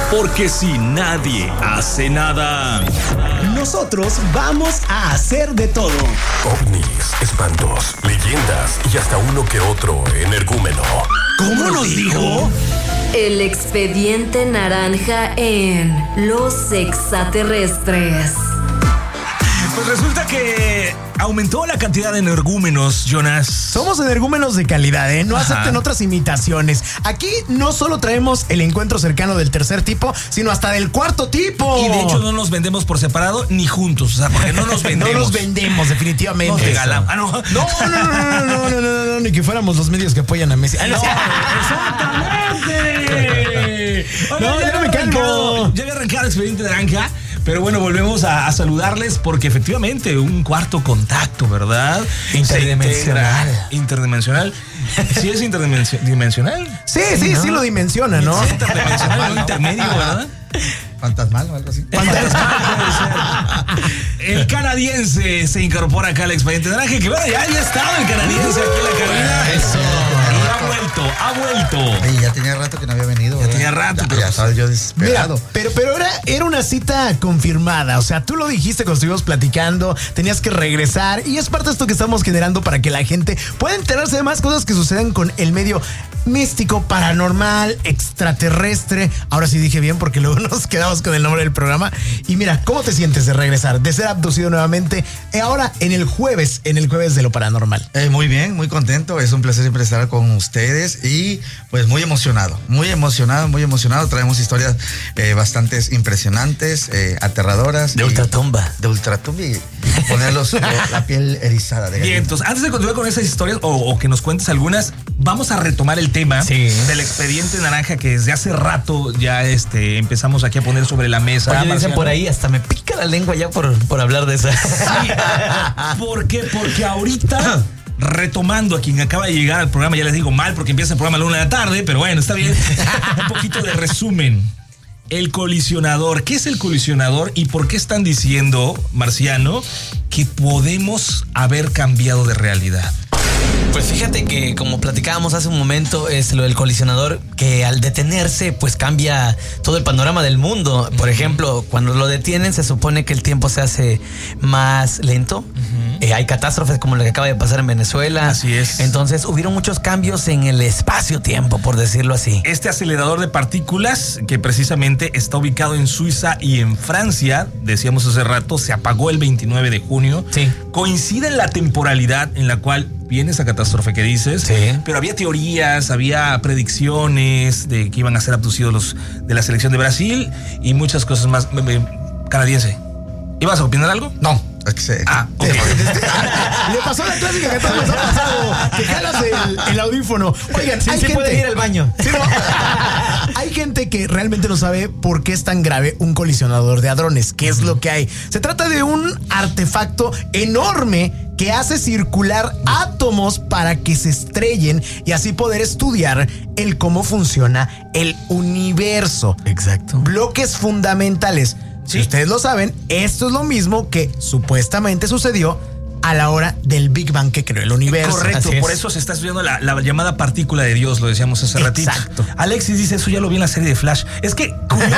Porque si nadie hace nada, nosotros vamos a hacer de todo. Ovnis, espantos, leyendas y hasta uno que otro energúmeno. ¿Cómo nos dijo? El expediente naranja en Los Extraterrestres. Pues resulta que aumentó la cantidad de energúmenos, Jonas. Somos energúmenos de calidad, ¿eh? No acepten otras imitaciones. Aquí no solo traemos el encuentro cercano del tercer tipo, sino hasta del cuarto tipo. Y de hecho no nos vendemos por separado ni juntos, o sea, porque no nos vendemos. No nos vendemos, definitivamente. Nos regalamos. No, ni que fuéramos los medios que apoyan a Messi. Exactamente. Ya no me calmo. Ya había arrancado el expediente naranja. Pero bueno, volvemos a saludarles porque efectivamente un cuarto contacto, ¿verdad? Interdimensional. ¿Sí es interdimensional? Sí, lo dimensiona, ¿no? Es interdimensional, no intermedio, ¿verdad? Fantasmal o algo así. Fantasmal puede ser. El canadiense se incorpora acá al expediente naranja, que bueno, ya había estado el canadiense aquí en la cabina. Eso. Y ha vuelto. Y ya tenía rato que no había venido. Ya tenía rato. Ya estaba yo desesperado. Mira, pero era una cita confirmada. O sea, tú lo dijiste cuando estuvimos platicando, tenías que regresar. Y es parte de esto que estamos generando para que la gente pueda enterarse de más cosas que suceden con el medio místico, paranormal, extraterrestre. Ahora sí dije bien porque luego nos quedamos con el nombre del programa. Y mira, ¿cómo te sientes de regresar, de ser abducido nuevamente? Ahora en el jueves de lo paranormal. Muy bien, muy contento. Es un placer siempre estar con ustedes y pues muy emocionado. Traemos historias bastante impresionantes, aterradoras. De ultratumba. De ultratumba y ponerlos la piel erizada. Bien, entonces antes de continuar con esas historias o que nos cuentes algunas, vamos a retomar el tema del expediente naranja que desde hace rato ya empezamos aquí a poner sobre la mesa. Oye, dicen por ahí, hasta me pica la lengua ya por hablar de eso. Sí. ¿Por qué? Porque ahorita, retomando a quien acaba de llegar al programa, ya les digo mal porque empieza el programa a la 1 de la tarde, pero bueno, está bien. Un poquito de resumen. El colisionador. ¿Qué es el colisionador y por qué están diciendo, Marciano, que podemos haber cambiado de realidad? Pues fíjate que como platicábamos hace un momento, es lo del colisionador, que al detenerse pues cambia todo el panorama del mundo. Por ejemplo, cuando lo detienen se supone que el tiempo se hace más lento. Hay catástrofes como la que acaba de pasar en Venezuela. Así es. Entonces hubieron muchos cambios en el espacio-tiempo, por decirlo así. Este acelerador de partículas, que precisamente está ubicado en Suiza y en Francia, decíamos hace rato, se apagó el 29 de junio. Sí. Coincide en la temporalidad en la cual viene esa catástrofe que dices, pero había teorías, había predicciones de que iban a ser abducidos los de la selección de Brasil y muchas cosas más. Canadiense, ¿ibas a opinar algo? No, es que se... Okay. Le pasó la clásica que a todos nos ha pasado, que jalas el audífono. Oigan, hay gente... puede ir al baño. Sí, no. Hay gente que realmente no sabe por qué es tan grave un colisionador de hadrones. ¿Qué es lo que hay? Se trata de un artefacto enorme que hace circular átomos para que se estrellen y así poder estudiar el cómo funciona el universo. Exacto. Bloques fundamentales. Si ustedes lo saben, esto es lo mismo que supuestamente sucedió a la hora del Big Bang que creó el universo. Correcto, por eso se está estudiando la llamada partícula de Dios, lo decíamos hace ratito. Exacto. Alexis dice, eso ya lo vi en la serie de Flash. Es que,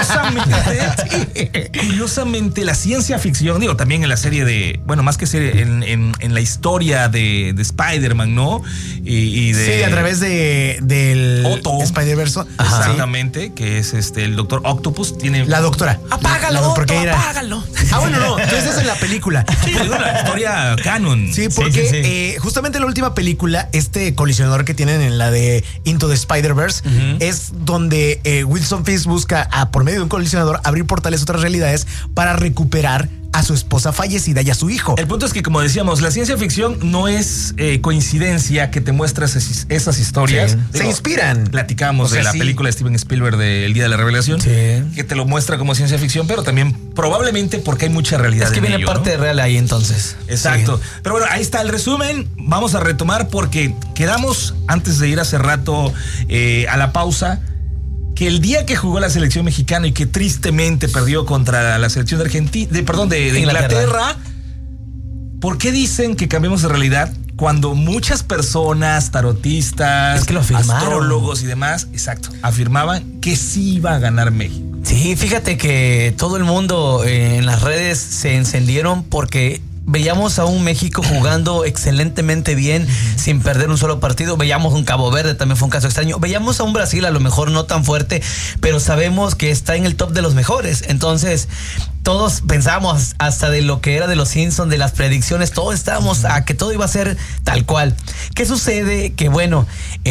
curiosamente, la ciencia ficción, digo, también en la serie de, bueno, más que serie, en la historia de Spider-Man, ¿no? Y de... Sí, a través del Otto. Spider-Verse. Exactamente, que es el Doctor Octopus. Tiene... La doctora. Apágalo, apágalo. Bueno, no, entonces es en la película. Sí, la historia canon. Sí, porque justamente en la última película, este colisionador que tienen en la de Into the Spider-Verse, es donde Wilson Fisk busca, por medio de un colisionador, abrir portales a otras realidades para recuperar a su esposa fallecida y a su hijo. El punto es que, como decíamos, la ciencia ficción no es coincidencia que te muestra esas historias. Sí. Se inspiran. Platicamos de la película de Steven Spielberg de El Día de la Revelación, que te lo muestra como ciencia ficción, pero también probablemente porque hay mucha realidad. Es que viene parte real ahí entonces. Exacto. Sí. Pero bueno, ahí está el resumen. Vamos a retomar porque quedamos, antes de ir hace rato a la pausa, que el día que jugó la selección mexicana y que tristemente perdió contra la selección de de Inglaterra, ¿por qué dicen que cambiamos de realidad cuando muchas personas, tarotistas, es que lo afirmaron, astrólogos y demás, afirmaban que sí iba a ganar México? Sí, fíjate que todo el mundo en las redes se encendieron porque veíamos a un México jugando excelentemente bien, sin perder un solo partido. Veíamos un Cabo Verde, también fue un caso extraño. Veíamos a un Brasil, a lo mejor no tan fuerte, pero sabemos que está en el top de los mejores. Entonces, todos pensábamos hasta de lo que era de los Simpsons, de las predicciones, todos estábamos a que todo iba a ser tal cual. ¿Qué sucede? Que bueno,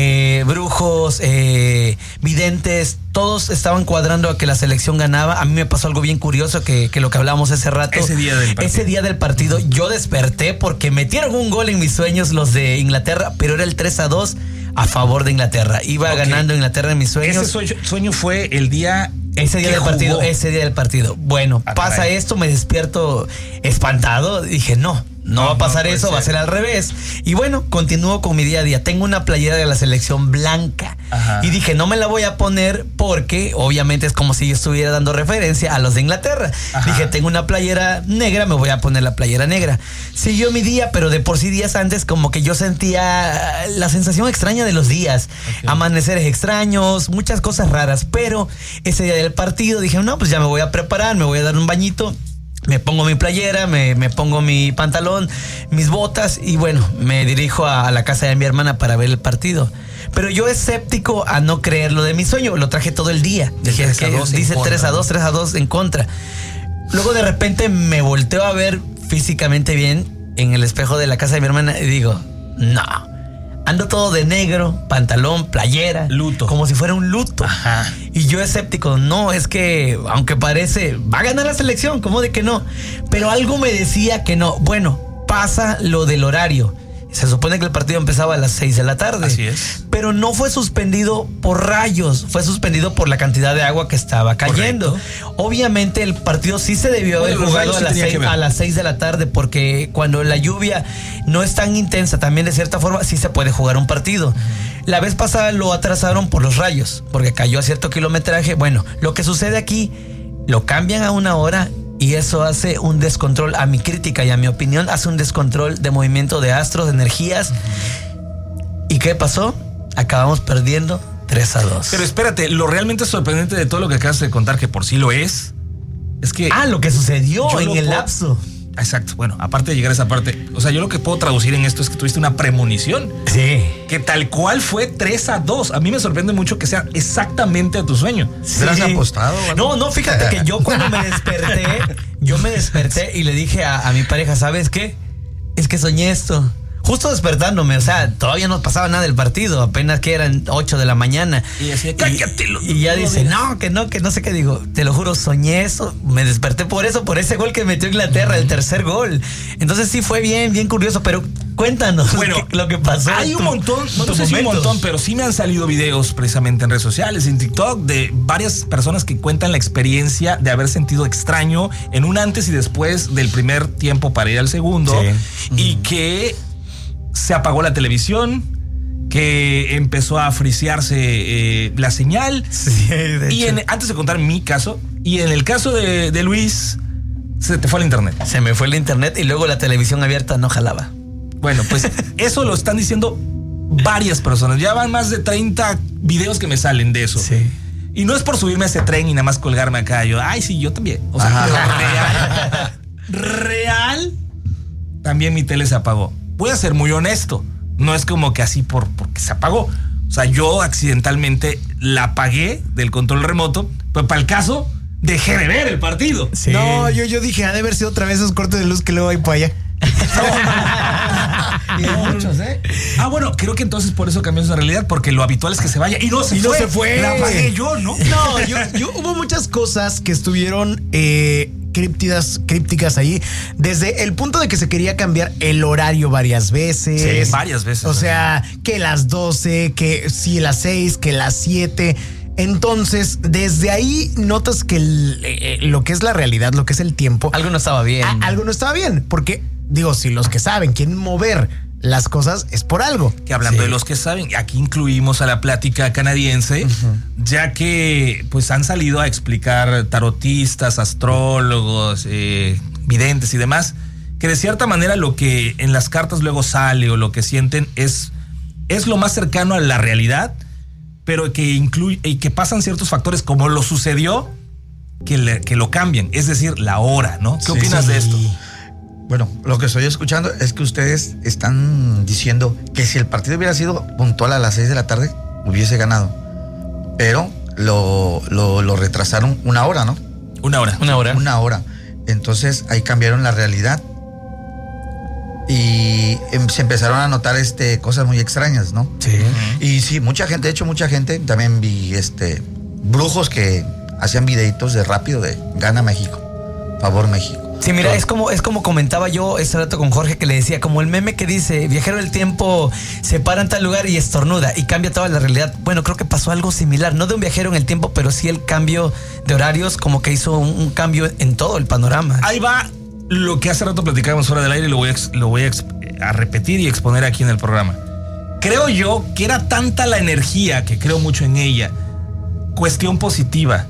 brujos, videntes, todos estaban cuadrando a que la selección ganaba. A mí me pasó algo bien curioso que lo que hablábamos hace rato. Ese día del partido yo desperté porque metieron un gol en mis sueños los de Inglaterra, pero era el 3-2 a favor de Inglaterra. Iba ganando Inglaterra en mis sueños. Ese sueño fue el día... Ese día del partido. Bueno, pasa esto, me despierto espantado. Dije, no va a pasar eso, va a ser al revés. Y bueno, continúo con mi día a día. Tengo una playera de la selección blanca. Ajá. Y dije, no me la voy a poner porque obviamente es como si yo estuviera dando referencia a los de Inglaterra. Ajá. Dije, tengo una playera negra, me voy a poner la playera negra. Siguió mi día, pero de por sí días antes como que yo sentía la sensación extraña de los días. Okay. Amaneceres extraños, muchas cosas raras. Pero ese día del partido dije, no, pues ya me voy a preparar, me voy a dar un bañito. Me pongo mi playera, me pongo mi pantalón, mis botas y bueno, me dirijo a la casa de mi hermana para ver el partido. Pero yo escéptico a no creer lo de mi sueño, lo traje todo el día. Dije, es que dice 3-2 en contra. Luego de repente me volteo a ver físicamente bien en el espejo de la casa de mi hermana y digo, no. Ando todo de negro, pantalón, playera. Luto. Como si fuera un luto. Ajá. Y yo escéptico, no, es que aunque parece, va a ganar la selección, ¿cómo de que no? Pero algo me decía que no. Bueno, pasa lo del horario. Se supone que el partido empezaba a las 6 de la tarde. Así es. Pero no fue suspendido por rayos, fue suspendido por la cantidad de agua que estaba cayendo. Correcto. Obviamente el partido sí se debió haber jugado a las 6 de la tarde, porque cuando la lluvia no es tan intensa, también de cierta forma sí se puede jugar un partido. La vez pasada lo atrasaron por los rayos, porque cayó a cierto kilometraje. Bueno, lo que sucede aquí, lo cambian a 1 hora. Y eso hace un descontrol, a mi crítica y a mi opinión, hace un descontrol de movimiento de astros, de energías. ¿Y qué pasó? Acabamos perdiendo 3-2. Pero espérate, lo realmente sorprendente de todo lo que acabas de contar, que por sí lo es que... lo que sucedió en el lapso. Exacto, bueno, aparte de llegar a esa parte, o sea, yo lo que puedo traducir en esto es que tuviste una premonición. Sí. Que tal cual fue 3-2. A mí me sorprende mucho que sea exactamente a tu sueño. ¿Te has apostado? No, fíjate que yo cuando me desperté y le dije a mi pareja, ¿sabes qué? Es que soñé esto. Justo despertándome, o sea, todavía no pasaba nada del partido, apenas que eran 8 de la mañana. Y decía, cállate. Y ya dice, que no sé qué. Digo, te lo juro, soñé eso, me desperté por ese gol que metió Inglaterra, el tercer gol. Entonces sí fue bien curioso, pero cuéntanos lo que pasó. Hay un montón, no sé si un montón, pero sí me han salido videos precisamente en redes sociales, en TikTok, de varias personas que cuentan la experiencia de haber sentido extraño en un antes y después del primer tiempo para ir al segundo. Sí. Y que se apagó la televisión, que empezó a frisearse la señal. Sí, de hecho. Antes de contar mi caso, y en el caso de Luis, se te fue el internet. Se me fue el internet y luego la televisión abierta no jalaba. Bueno, pues eso lo están diciendo varias personas. Ya van más de 30 videos que me salen de eso. Sí. Y no es por subirme a ese tren y nada más colgarme acá. Yo, sí, yo también. O sea, real, también mi tele se apagó. Voy a ser muy honesto, no es como que así porque se apagó. O sea, yo accidentalmente la apagué del control remoto, pero para el caso dejé de ver el partido. Sí. No, yo dije, ha de haber sido otra vez esos cortes de luz que luego hay para allá. Y muchos, bueno, creo que entonces por eso cambió esa realidad, porque lo habitual es que se vaya y no se fue. La apagué yo, ¿no? No, yo hubo muchas cosas que estuvieron crípticas ahí, desde el punto de que se quería cambiar el horario varias veces. Sí, varias veces. O sea, que las 12, que sí, las 6, que las 7. Entonces, desde ahí notas que lo que es la realidad, lo que es el tiempo, algo no estaba bien. Algo no estaba bien, porque digo, si los que saben quieren mover las cosas es por algo. Que hablando de los que saben, aquí incluimos a la plática canadiense, ya que pues han salido a explicar tarotistas, astrólogos, videntes y demás, que de cierta manera lo que en las cartas luego sale o lo que sienten es lo más cercano a la realidad, pero que incluye y que pasan ciertos factores como lo sucedió que lo cambien, es decir, la hora, ¿no? ¿Qué opinas de esto? Bueno, lo que estoy escuchando es que ustedes están diciendo que si el partido hubiera sido puntual a las 6 de la tarde, hubiese ganado. Pero lo retrasaron una hora, ¿no? Una hora. Una hora. Entonces ahí cambiaron la realidad. Y se empezaron a notar cosas muy extrañas, ¿no? Sí. Y sí, mucha gente, también vi brujos que hacían videitos de rápido de gana México, favor México. Sí, mira, es como comentaba yo ese rato con Jorge, que le decía, como el meme que dice, viajero del tiempo se para en tal lugar y estornuda y cambia toda la realidad. Bueno, creo que pasó algo similar, no de un viajero en el tiempo, pero sí el cambio de horarios, como que hizo un cambio en todo el panorama. Ahí va lo que hace rato platicábamos fuera del aire y lo voy a repetir y exponer aquí en el programa. Creo yo que era tanta la energía, que creo mucho en ella, cuestión positiva.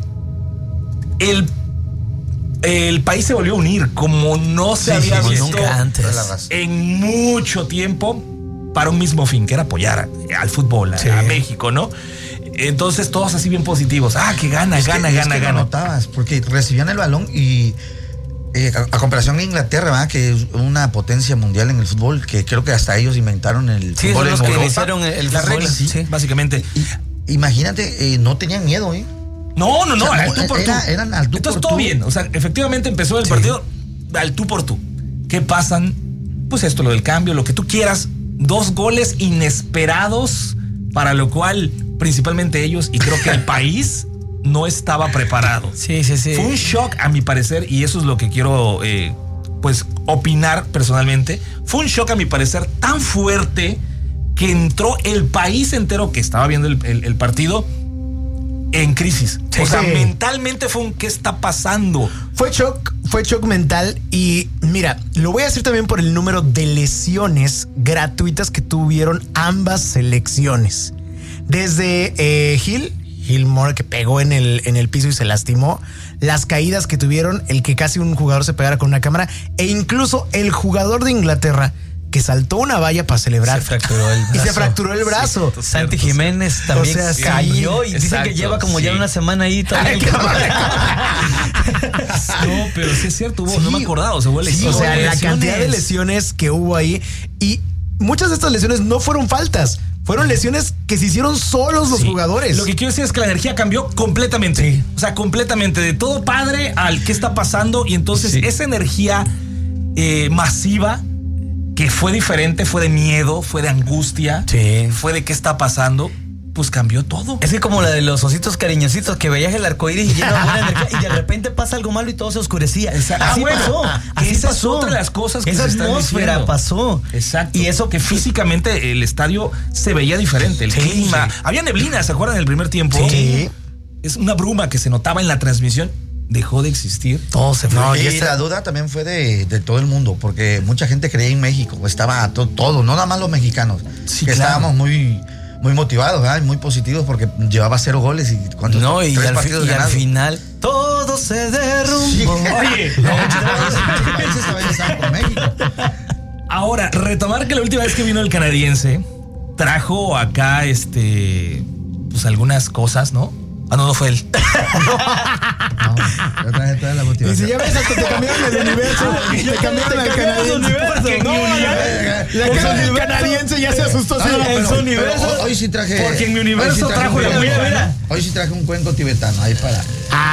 El país se volvió a unir como no se había visto nunca antes en mucho tiempo para un mismo fin, que era apoyar al fútbol, a México, ¿no? Entonces todos así bien positivos. Que gana. Lo notabas, porque recibían el balón y a comparación de Inglaterra, ¿verdad? Que es una potencia mundial en el fútbol, que creo que hasta ellos inventaron el fútbol en los Europa. que iniciaron el fútbol, reglas, sí, básicamente. Imagínate, no tenían miedo, ¿eh? No, O sea, al tú por tú. Eran al tú Entonces por todo tú. bien, o sea, efectivamente empezó el partido al tú por tú. ¿Qué pasan? Pues esto, lo del cambio, lo que tú quieras. 2 goles inesperados, para lo cual principalmente ellos y creo que el país no estaba preparado. Sí. Fue un shock a mi parecer, y eso es lo que quiero pues opinar personalmente. Fue un shock a mi parecer tan fuerte que entró el país entero que estaba viendo el partido en crisis. O sea, mentalmente fue un ¿qué está pasando? Fue shock mental. Y mira, lo voy a decir también por el número de lesiones gratuitas que tuvieron ambas selecciones. Desde Gilmore, que pegó en el piso y se lastimó, las caídas que tuvieron, el que casi un jugador se pegara con una cámara, e incluso el jugador de Inglaterra que saltó una valla para celebrar. Se fracturó el brazo. Y se fracturó el brazo. Sí, Santi Jiménez también cayó y dice que lleva como ya una semana ahí todavía. No, pero sí es cierto, no me acordaba, se hubo lesiones. O sea, la cantidad de lesiones que hubo ahí, y muchas de estas lesiones no fueron faltas. Fueron lesiones que se hicieron solos los jugadores. Lo que quiero decir es que la energía cambió completamente. Sí. O sea, completamente. De todo padre al qué está pasando. Y entonces esa energía masiva, que fue diferente, fue de miedo, fue de angustia, fue de qué está pasando, pues cambió todo. Es que como la de los ositos cariñositos, que veías el arcoíris y lleno de buena energía y de repente pasa algo malo y todo se oscurecía. Así pasó. Así esa pasó. Es otra de las cosas que esa atmósfera pasó. Exacto. Y eso que físicamente el estadio se veía diferente, el clima. Había neblina, ¿se acuerdan del primer tiempo? Sí. Es una bruma que se notaba en la transmisión. Dejó de existir. Todo se fue. No, y la duda también fue de todo el mundo, porque mucha gente creía en México. Estaba todo, no nada más los mexicanos. Sí, que estábamos muy motivados, ¿verdad? Muy positivos, porque llevaba 0 goles y ¿cuántos? No, y 3 partidos al ganados. final todo se derrumbó. Sí. Oye, Muchos países también estaban con México. Ahora, retomar que la última vez que vino el canadiense trajo acá pues algunas cosas, ¿no? No fue él. No, yo traje toda la motivación. Y si ya ves, hasta te cambiaron el universo. Te cambiaron el canadiense. La cara del canadiense ya se asustó. En su universo. Hoy sí traje. Porque en mi universo trajo la mira. Hoy sí traje un cuenco tibetano, ahí para.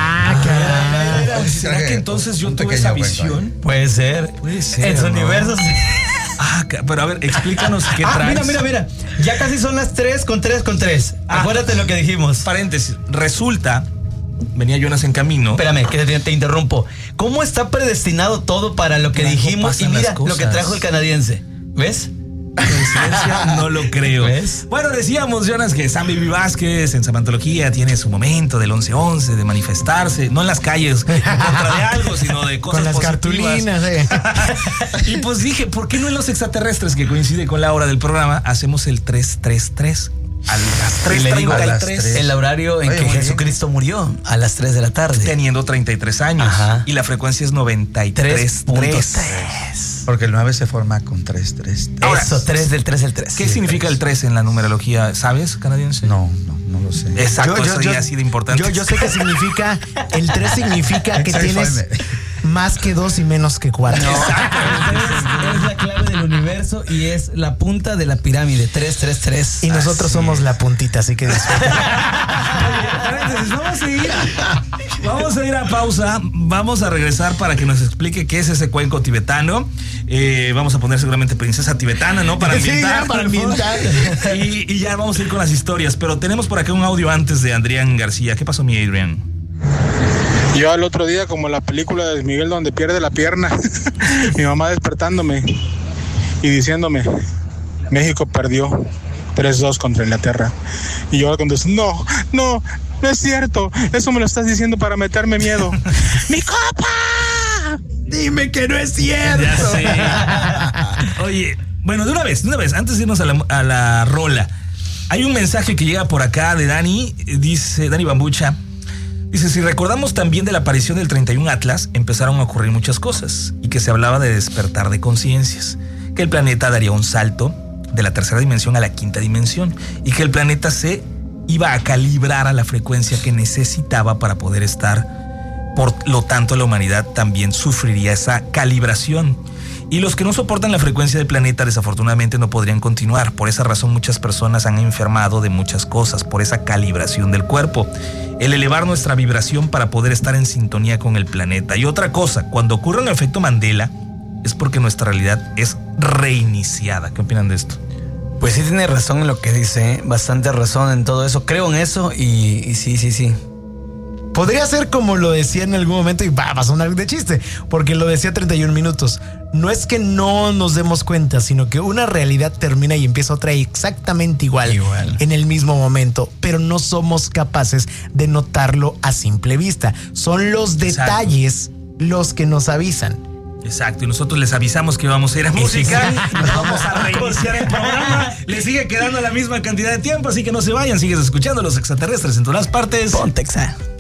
Caray. ¿Será que entonces yo tuve esa visión? Puede ser. En su universo. Pero a ver, explícanos qué traes. Mira. Ya casi son las 3 con 3 con 3. Acuérdate lo que dijimos. Paréntesis. Resulta, venía Jonas en camino. Espérame, que te interrumpo. ¿Cómo está predestinado todo para lo que dijimos? Y mira lo que trajo el canadiense. ¿Ves? Coincidencia, no lo creo. ¿Ves? Bueno, decíamos, Jonas, que San Vivi Vázquez en Samantología tiene su momento del 11-11, de manifestarse, no en las calles en contra de algo, sino de cosas con las positivas. cartulinas. Y pues dije, ¿por qué no en los extraterrestres, que coincide con la hora del programa, hacemos el 3-3-3? A las 3:33. El horario en que Jesucristo murió, a las 3 de la tarde. Teniendo 33 años. Ajá. Y la frecuencia es 93.3. Porque el 9 se forma con 3. Ahora, eso, 3 del 3 el 3. ¿Qué significa el 3 en la numerología? ¿Sabes, canadiense? No. No lo sé. Exacto, eso ya ha sido importante. Yo sé que significa, el 3 significa que tienes más que 2 y menos que 4. No, es la clave del universo y es la punta de la pirámide, 333. Y nosotros somos la puntita, así que disfruten. Vamos a ir a pausa. Vamos a regresar para que nos explique qué es ese cuenco tibetano. Vamos a poner seguramente princesa tibetana, ¿no? Para ambientar. Sí, para ambientar. Y ya vamos a ir con las historias. Pero tenemos por acá un audio antes de Adrián García. ¿Qué pasó, mi Adrián? Yo al otro día, como la película de Miguel donde pierde la pierna, mi mamá despertándome y diciéndome, México perdió 3-2 contra Inglaterra. Y yo contesto, no es cierto, eso me lo estás diciendo para meterme miedo. ¡Mi copa! Dime que no es cierto. Ya sé. Oye, bueno, de una vez, antes de irnos a la rola, hay un mensaje que llega por acá de Dani, dice Dani Bambucha. Dice, si recordamos también de la aparición del 31 Atlas, empezaron a ocurrir muchas cosas y que se hablaba de despertar de conciencias, que el planeta daría un salto de la tercera dimensión a la quinta dimensión y que el planeta se iba a calibrar a la frecuencia que necesitaba para poder estar. Por lo tanto, la humanidad también sufriría esa calibración. Y los que no soportan la frecuencia del planeta desafortunadamente no podrían continuar. Por esa razón muchas personas han enfermado de muchas cosas, por esa calibración del cuerpo. El elevar nuestra vibración para poder estar en sintonía con el planeta. Y otra cosa, cuando ocurre un efecto Mandela, es porque nuestra realidad es reiniciada. ¿Qué opinan de esto? Pues sí tiene razón en lo que dice, bastante razón en todo eso. Creo en eso y sí. Podría ser como lo decía en algún momento y va a sonar de chiste, porque lo decía 31 minutos. No es que no nos demos cuenta, sino que una realidad termina y empieza otra exactamente igual. En el mismo momento, pero no somos capaces de notarlo a simple vista. Son los detalles los que nos avisan. Exacto, y nosotros les avisamos que vamos a ir a música, nos vamos a reiniciar el programa, le sigue quedando la misma cantidad de tiempo, así que no se vayan, sigues escuchando Los Extraterrestres en todas las partes. Ponte Exa.